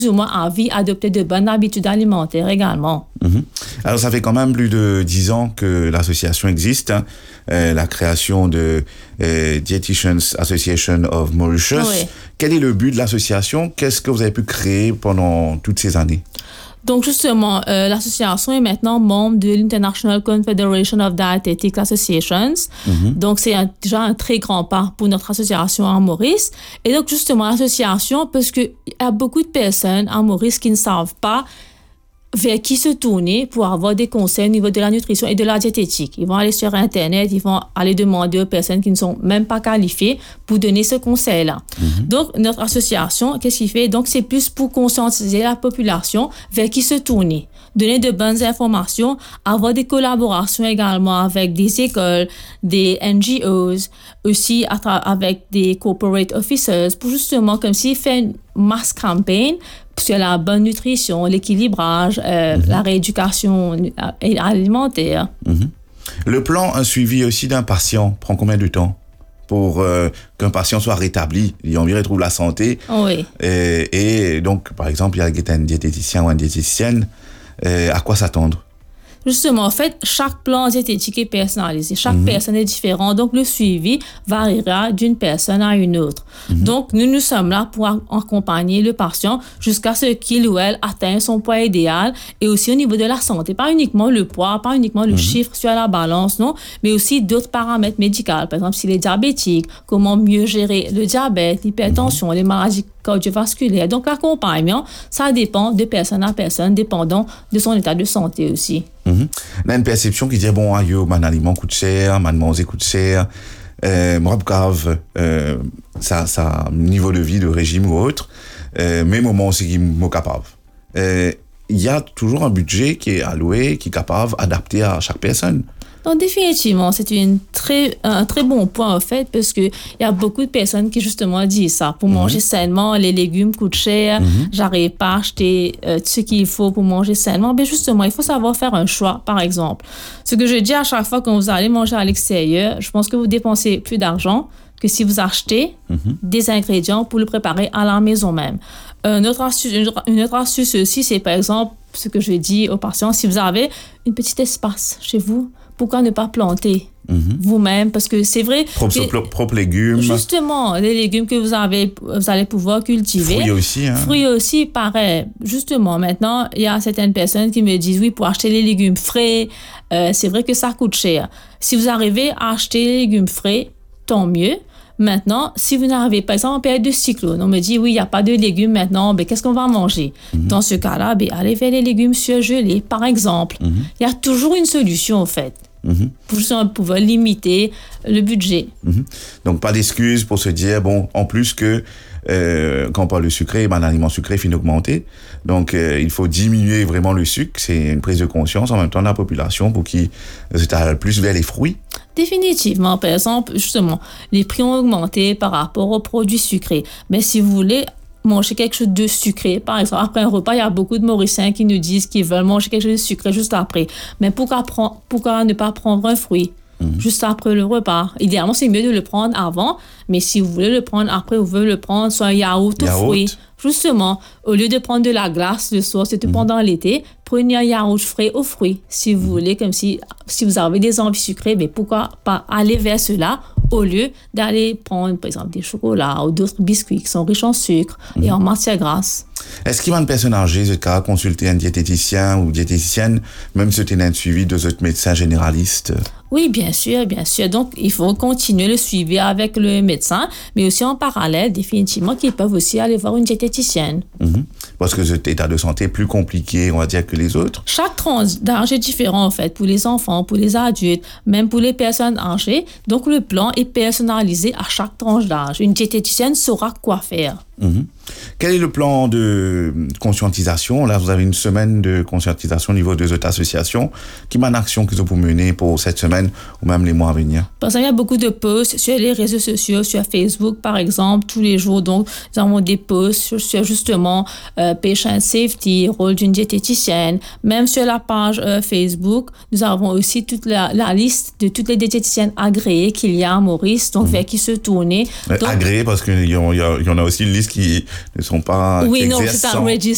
ou moins à vie, adopter de bonnes habitudes alimentaires également. Alors, ça fait quand même plus de 10 ans que l'association existe, hein. La création de Dietitians Association of Mauritius. Oui. Quel est le but de l'association? Qu'est-ce que vous avez pu créer pendant toutes ces années? Donc, justement, l'association est maintenant membre de l'International Confederation of Dietetic Associations. Donc, c'est déjà un très grand pas pour notre association à Maurice. Et donc, justement, l'association, parce qu'il y a beaucoup de personnes à Maurice qui ne savent pas vers qui se tourner pour avoir des conseils au niveau de la nutrition et de la diététique. Ils vont aller sur Internet, ils vont aller demander aux personnes qui ne sont même pas qualifiées pour donner ce conseil-là. Donc, notre association, qu'est-ce qu'il fait? Donc, c'est plus pour conscientiser la population vers qui se tourner. Donner de bonnes informations, avoir des collaborations également avec des écoles, des NGOs, aussi avec des corporate officers, pour justement, comme s'ils font une mass campaign sur la bonne nutrition, l'équilibrage, la rééducation alimentaire. Le plan, un suivi aussi d'un patient, prend combien de temps pour qu'un patient soit rétabli, il retrouve la santé? Oui. Et donc, par exemple, il y a un diététicien ou une diététicienne, à quoi s'attendre? Justement, en fait, chaque plan diététique est personnalisé. Chaque personne est différente. Donc, le suivi variera d'une personne à une autre. Donc, nous sommes là pour accompagner le patient jusqu'à ce qu'il ou elle atteigne son poids idéal et aussi au niveau de la santé. Pas uniquement le poids, pas uniquement le chiffre sur la balance, non, mais aussi d'autres paramètres médicaux. Par exemple, s'il est diabétique, comment mieux gérer le diabète, l'hypertension, les maladies cardiovasculaires. Donc, l'accompagnement, ça dépend de personne à personne, dépendant de son état de santé aussi. On a une perception qui dit, bon, mon aliment coûte cher, mon manger coûte cher, moi, grave, ça, niveau de vie, de régime ou autre, mais moment aussi qui m'est capable. Il y a toujours un budget qui est alloué, qui est capable d'adapter à chaque personne. Donc, définitivement, c'est un très bon point, en fait, parce que il y a beaucoup de personnes qui, justement, disent ça. Pour manger sainement, les légumes coûtent cher, j'arrive pas à acheter ce qu'il faut pour manger sainement. Mais justement, il faut savoir faire un choix, par exemple. Ce que je dis à chaque fois quand vous allez manger à l'extérieur, je pense que vous dépensez plus d'argent que si vous achetez des ingrédients pour le préparer à la maison même. Une autre astuce aussi, c'est, par exemple, ce que je dis aux patients, si vous avez un petit espace chez vous, pourquoi ne pas planter vous-même? Parce que c'est vrai... Propres légumes. Justement, les légumes que vous allez pouvoir cultiver. Fruits aussi. Fruits aussi, pareil. Justement, maintenant, il y a certaines personnes qui me disent, oui, pour acheter les légumes frais, c'est vrai que ça coûte cher. Si vous arrivez à acheter les légumes frais, tant mieux. Maintenant, si vous n'arrivez pas, par exemple, en période de cyclone, on me dit, oui, il n'y a pas de légumes maintenant, ben, qu'est-ce qu'on va manger? Dans ce cas-là, ben, allez vers les légumes surgelés, par exemple. Il y a toujours une solution, en fait. Pour justement pouvoir limiter le budget. Donc, pas d'excuses pour se dire, bon, en plus que quand on parle de sucré, ben, l'aliment sucré finit d'augmenter. Donc, il faut diminuer vraiment le sucre. C'est une prise de conscience en même temps de la population pour qu'ils s'étalent plus vers les fruits. Définitivement. Par exemple, justement, les prix ont augmenté par rapport aux produits sucrés. Mais si vous voulez manger quelque chose de sucré, par exemple, après un repas, il y a beaucoup de Mauriciens qui nous disent qu'ils veulent manger quelque chose de sucré juste après. Mais pourquoi ne pas prendre un fruit juste après le repas? Idéalement, c'est mieux de le prendre avant, mais si vous voulez le prendre après, vous voulez le prendre soit un yaourt ou fruit. Justement, au lieu de prendre de la glace le soir, surtout pendant l'été, prenez un yaourt frais aux fruits. Si vous voulez, comme si vous avez des envies sucrées, mais pourquoi pas aller vers cela au lieu d'aller prendre, par exemple, des chocolats ou d'autres biscuits qui sont riches en sucre et en matière grasse. Est-ce qu'il y a une personne âgée qui a consulté un diététicien ou diététicienne, même si tu as un suivi de autres médecins généralistes? Oui, bien sûr, bien sûr. Donc, il faut continuer le suivi avec le médecin, mais aussi en parallèle, définitivement, qu'ils peuvent aussi aller voir une diététicienne. Parce que cet état de santé est plus compliqué, on va dire, que les autres. Chaque tranche d'âge est différent, en fait, pour les enfants, pour les adultes, même pour les personnes âgées. Donc, le plan est personnalisé à chaque tranche d'âge. Une diététicienne saura quoi faire. Quel est le plan de conscientisation? Là, vous avez une semaine de conscientisation au niveau des autres associations. Quelle est l'action qu'ils ont pour mener pour cette semaine ou même les mois à venir? Parce qu'il y a beaucoup de posts sur les réseaux sociaux, sur Facebook, par exemple, tous les jours. Donc, nous avons des posts sur justement patient safety, rôle d'une diététicienne. Même sur la page Facebook, nous avons aussi toute la liste de toutes les diététiciennes agréées qu'il y a à Maurice, donc vers qui se tourner. Agréées, parce qu'il y en a aussi une liste qui ne sont pas... Oui, non, c'est un register.